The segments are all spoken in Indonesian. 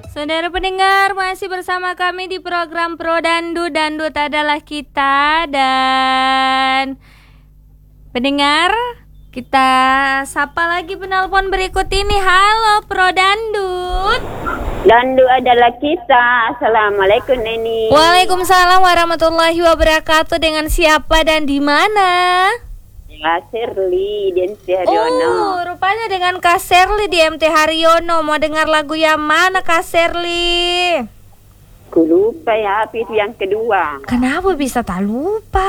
Saudara pendengar, masih bersama kami di program Pro Dangdut. Dangdut adalah kita. Dan pendengar, kita sapa lagi penelpon berikut ini. Halo Pro Dangdut. Dangdut adalah kita. Assalamualaikum Neni. Waalaikumsalam warahmatullahi wabarakatuh. Dengan siapa dan di mana? Kak Serly di MT Haryono. Rupanya dengan Kak Serly di MT Haryono. Mau dengar lagu yang mana Kak Serly? Ku lupa ya, itu yang kedua. Kenapa bisa tak lupa?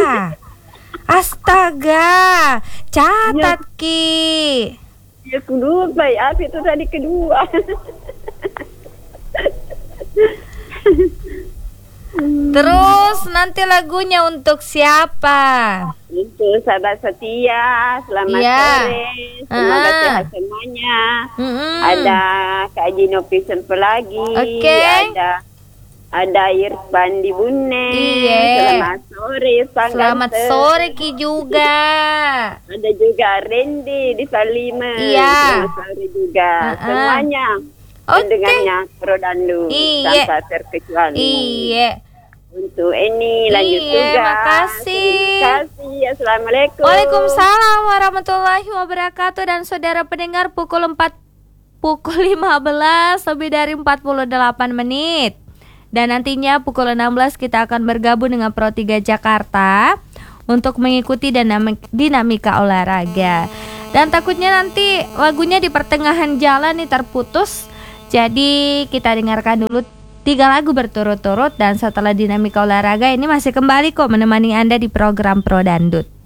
Astaga, catat Ki. Ya ku lupa ya, itu tadi kedua. Terus nanti lagunya untuk siapa? Itu sahabat setia, selamat sore, semoga sehat semuanya. Ada Kak Jino Pisen lagi, ada Irfan di Bune. Selamat sore Irfan. Selamat sore Ki juga. Ada juga Randy di Salima. Selamat sore juga semuanya. Pendengarnya Pro Dangdut tanpa terkecuali. Untuk ini lanjut tugas. Makasih. Assalamualaikum. Waalaikumsalam warahmatullahi wabarakatuh. Dan saudara pendengar, pukul 15 lebih dari 48 menit. Dan nantinya pukul 16 kita akan bergabung dengan Pro 3 Jakarta untuk mengikuti dinamika olahraga. Dan takutnya nanti lagunya di pertengahan jalan nih terputus. Jadi kita dengarkan dulu 3 lagu berturut-turut. Dan setelah dinamika olahraga ini masih kembali kok menemani Anda di program Pro Dangdut.